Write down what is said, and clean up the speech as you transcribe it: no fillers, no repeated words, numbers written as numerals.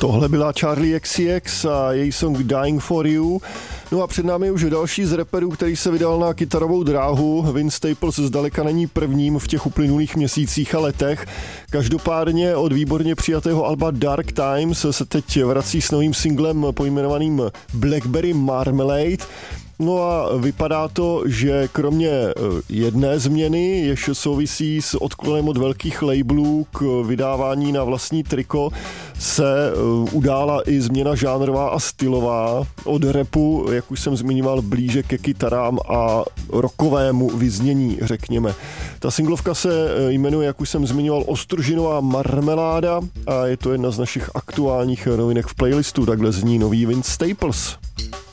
Tohle byla Charli XCX a její song Dying for You. No a před námi už další z raperů, který se vydal na kytarovou dráhu. Vince Staples zdaleka není prvním v těch uplynulých měsících a letech. Každopádně od výborně přijatého alba Dark Times se teď vrací s novým singlem pojmenovaným Blackberry Marmalade. No a vypadá to, že kromě jedné změny, jež souvisí s odklonem od velkých labelů k vydávání na vlastní triko, se udála i změna žánrová a stylová od rapu, jak už jsem zmiňoval, blíže ke kytarám a rockovému vyznění, řekněme. Ta singlovka se jmenuje, jak už jsem zmiňoval, Ostružinová marmeláda a je to jedna z našich aktuálních novinek v playlistu. Takhle zní nový Vince Staples.